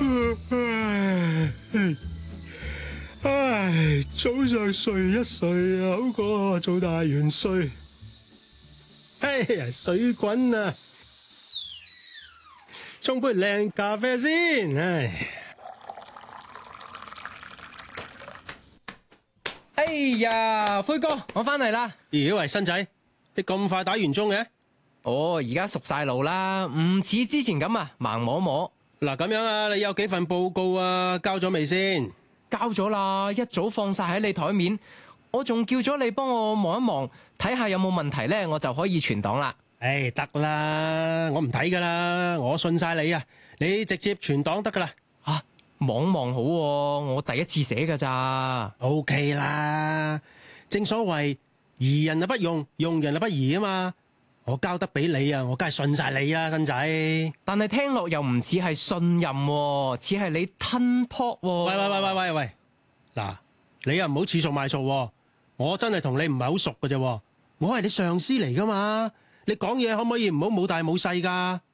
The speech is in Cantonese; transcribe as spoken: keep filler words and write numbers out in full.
唉，早上睡一睡啊，好過做大元帥。哎呀，水滾啊！沖杯靚咖啡先，唉。 哎呀，輝哥，我翻嚟啦！ 咦喂，新仔，你咁快打完鐘嘅？ 哦，而家熟晒路啦，唔似之前咁啊，盲摸摸。 嗱咁樣啊，你有幾份報告啊？交咗未先？ 交咗啦，一早放晒喺你台面，我仲叫咗你幫我望一望，睇下有冇問題呢，我就可以存檔啦。 唉，得啦，我唔睇噶啦，我信晒你啊，你直接存檔得噶啦。 啊，望望好喎，我第一次寫噶咋。 O K 啦，正所謂疑人啊不用，用人啊不疑啊嘛。我交得俾你啊，我梗係信晒你啦，新仔。 但係聽落又唔似係信任喎，似係你吞撲喎。 喂喂喂喂喂喂，嗱，你又唔好似數賣數喎，我真係同你唔係好熟㗎啫，我係你上司嚟噶嘛，你講嘢可唔可以唔好冇大冇細噶？